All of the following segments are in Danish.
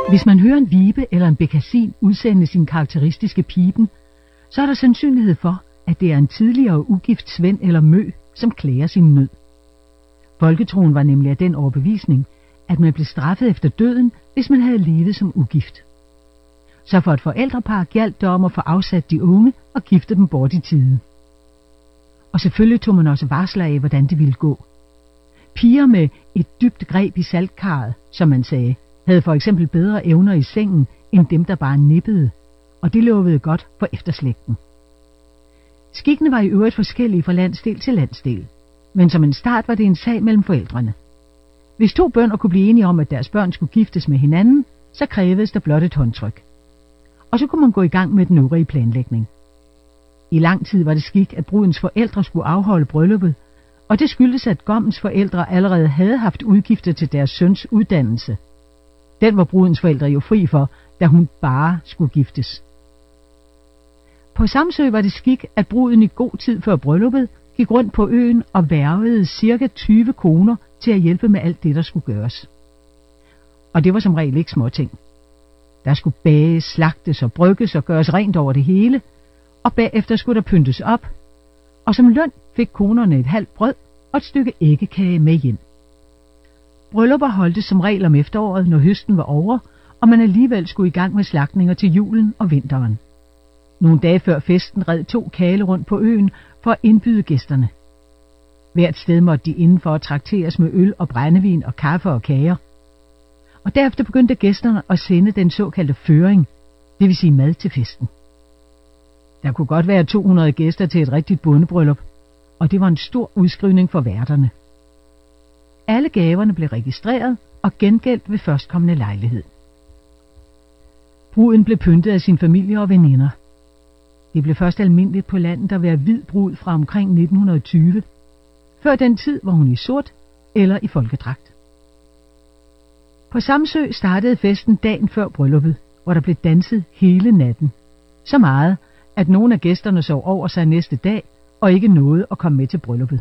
Hvis man hører en vibe eller en bekassin udsende sin karakteristiske pipen, så er der sandsynlighed for, at det er en tidligere ugift svend eller mø, som klager sin nød. Folketroen var nemlig af den overbevisning, at man blev straffet efter døden, hvis man havde levet som ugift. Så for et forældrepar gjaldt det om at få afsat de unge og gifte dem bort i tide. Og selvfølgelig tog man også varsler af, hvordan det ville gå. Piger med et dybt greb i saltkarret, som man sagde, havde for eksempel bedre evner i sengen, end dem, der bare nippede, og det lovede godt for efterslægten. Skikkene var i øvrigt forskellige fra landsdel til landsdel, men som en start var det en sag mellem forældrene. Hvis to bønder kunne blive enige om, at deres børn skulle giftes med hinanden, så krævedes der blot et håndtryk. Og så kunne man gå i gang med den øvrige planlægning. I lang tid var det skik, at brudens forældre skulle afholde brylluppet, og det skyldtes, at gommens forældre allerede havde haft udgifter til deres søns uddannelse. Den var brudens forældre jo fri for, da hun bare skulle giftes. På Samsø var det skik, at bruden i god tid før brylluppet gik rundt på øen og hvervede ca. 20 koner til at hjælpe med alt det, der skulle gøres. Og det var som regel ikke småting. Der skulle bages, slagtes og brygges og gøres rent over det hele, og bagefter skulle der pyntes op, og som løn fik konerne et halvt brød og et stykke æggekage med hjem. Bryllupper holdtes som regel om efteråret, når høsten var over, og man alligevel skulle i gang med slagtninger til julen og vinteren. Nogle dage før festen red 2 kale rundt på øen for at indbyde gæsterne. Hvert sted måtte de indenfor trakteres med øl og brændevin og kaffe og kager. Og derefter begyndte gæsterne at sende den såkaldte føring, det vil sige mad til festen. Der kunne godt være 200 gæster til et rigtigt bondebryllup, og det var en stor udskrivning for værterne. Alle gaverne blev registreret og gengældt ved førstkommende lejlighed. Bruden blev pyntet af sin familie og veninder. Det blev først almindeligt på landet at være hvid brud fra omkring 1920. Før den tid var hun i sort eller i folkedragt. På Samsø startede festen dagen før brylluppet, hvor der blev danset hele natten. Så meget, at nogle af gæsterne sov over sig næste dag og ikke nåede at komme med til brylluppet.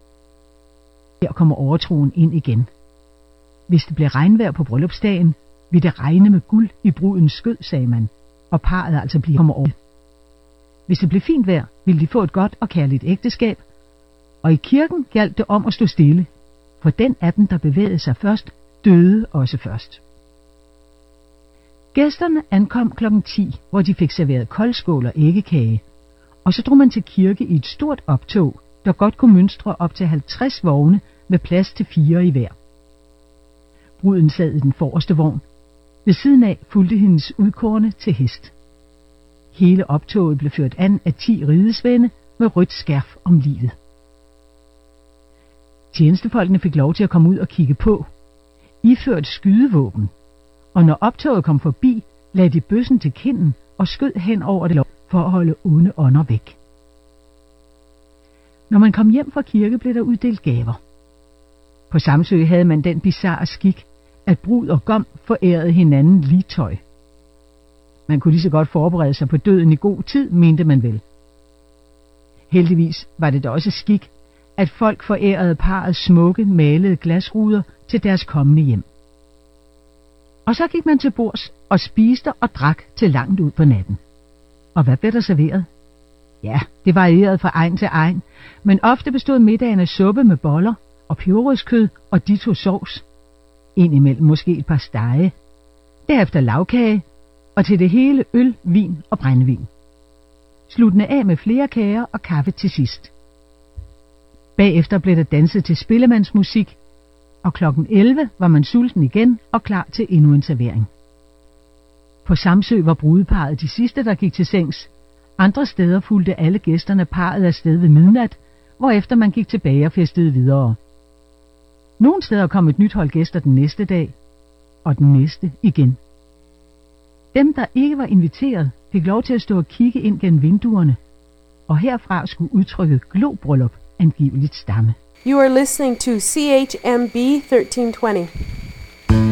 Her kommer overtroen ind igen. Hvis det blev regnvejr på bryllupsdagen, ville det regne med guld i brudens skød, sagde man, og parret altså komme over. Hvis det blev fint vejr, ville de få et godt og kærligt ægteskab, og i kirken gjaldt det om at stå stille, for den af dem, der bevægede sig først, døde også først. Gæsterne ankom kl. 10, hvor de fik serveret koldskål og æggekage, og så drog man til kirke i et stort optog, der godt kunne mønstre op til 50 vogne med plads til 4 i hver. Bruden sad i den forreste vogn. Ved siden af fulgte hendes udkårne til hest. Hele optoget blev ført an af 10 ridesvende med rødt skærf om livet. Tjenestefolkene fik lov til at komme ud og kigge på, iført skydevåben, og når optoget kom forbi, lagde de bøssen til kinden og skød hen over det for at holde onde ånder væk. Når man kom hjem fra kirke, blev der uddelt gaver. På Samsø havde man den bizarre skik, at brud og gom forærede hinanden ligtøj. Man kunne lige så godt forberede sig på døden i god tid, mente man vel. Heldigvis var det da også skik, at folk forærede parret smukke, malede glasruder til deres kommende hjem. Og så gik man til bords og spiste og drak til langt ud på natten. Og hvad blev der serveret? Ja, det varierede fra egn til egn, men ofte bestod middagen af suppe med boller og peberrødskød og ditto sovs. Indimellem måske et par stege. Derefter lagkage, og til det hele øl, vin og brændevin. Sluttende af med flere kager og kaffe til sidst. Bagefter blev der danset til spillemandsmusik, og kl. 11 var man sulten igen og klar til endnu en servering. På Samsø var brudeparret de sidste, der gik til sengs. Andre steder fulgte alle gæsterne parret afsted ved midnat, hvorefter man gik tilbage og festede videre. Nogle steder kom et nyt hold gæster den næste dag, og den næste igen. Dem, der ikke var inviteret, fik lov til at stå og kigge ind gennem vinduerne, og herfra skulle udtrykket globryllup angiveligt stamme. You are listening to CHMB 1320.